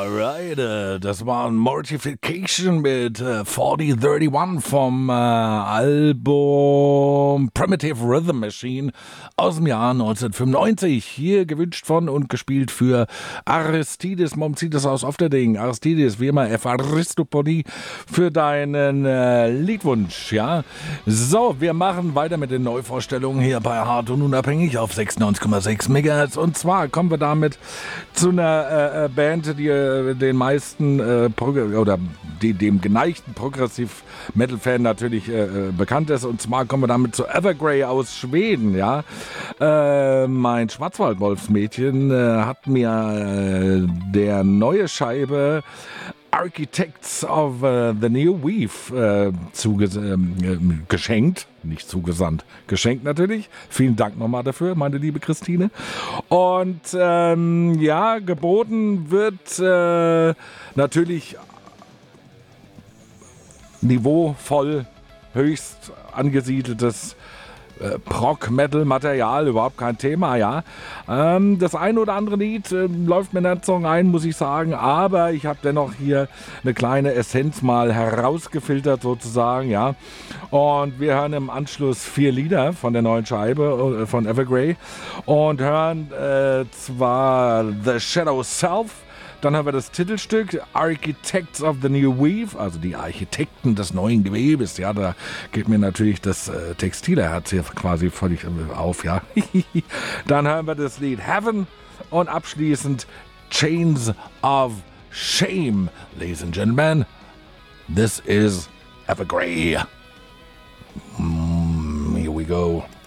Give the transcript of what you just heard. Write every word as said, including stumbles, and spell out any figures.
Alright, äh, das war ein Mortification mit äh, vierzig einunddreißig vom äh, Album Primitive Rhythm Machine aus dem Jahr neunzehnhundertfünfundneunzig. Hier gewünscht von und gespielt für Aristides Momcitis aus Ofterding. Aristides, wie immer, Evaristopoli für deinen äh, Liedwunsch, ja. So, wir machen weiter mit den Neuvorstellungen hier bei Hart und Unabhängig auf sechsundneunzig Komma sechs Megahertz. Und zwar kommen wir damit zu einer äh, Band, die äh, den meisten äh, Progr- oder die, dem geneigten Progressiv-Metal-Fan natürlich äh, bekannt ist. Und zwar kommen wir damit zu Evergrey aus Schweden, ja. Äh, mein Schwarzwaldwolfsmädchen äh, hat mir äh, der neue Scheibe Architects of uh, the New Weave äh, zuge- äh, geschenkt, nicht zugesandt, geschenkt natürlich. Vielen Dank nochmal dafür, meine liebe Christine. Und ähm, ja, geboten wird äh, natürlich niveauvoll, höchst angesiedeltes Äh, Prog-Metal-Material, überhaupt kein Thema, ja. Ähm, das ein oder andere Lied äh, läuft mir nicht so ein, muss ich sagen, aber ich habe dennoch hier eine kleine Essenz mal herausgefiltert sozusagen, ja. Und wir hören im Anschluss vier Lieder von der neuen Scheibe äh, von Evergrey und hören äh, zwar The Shadow Self, dann haben wir das Titelstück Architects of the New Weave, also die Architekten des neuen Gewebes. Ja, da geht mir natürlich das äh, Textilerherz hier quasi völlig äh, auf, ja. Dann hören wir das Lied Heaven und abschließend Chains of Shame. Ladies and Gentlemen, this is Evergrey. Mm, here we go.